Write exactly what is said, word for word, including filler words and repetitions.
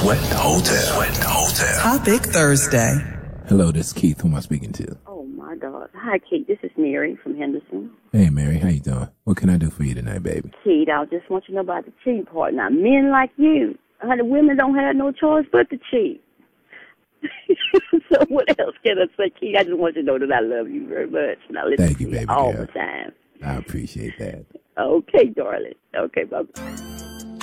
Sweat Hotel. Sweat Hotel. Topic Thursday. Hello, this is Keith. Who am I speaking to? Oh, my God. Hi, Keith. This is Mary from Henderson. Hey, Mary. How you doing? What can I do for you tonight, baby? Keith, I just want you to know about the cheating part. Now, men like you, honey, women don't have no choice but to cheat. So what else can I say, Keith? I just want you to know that I love you very much. Now, listen Thank you, to me baby all girl. the time. I appreciate that. Okay, darling. Okay, bye-bye.